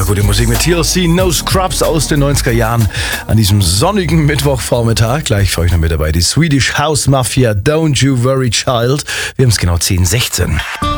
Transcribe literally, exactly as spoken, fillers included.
gute Musik mit T L C, No Scrubs aus den neunziger Jahren an diesem sonnigen Mittwochvormittag. Gleich für euch noch mit dabei die Swedish House Mafia, Don't You Worry Child. Wir haben es genau zehn Uhr sechzehn.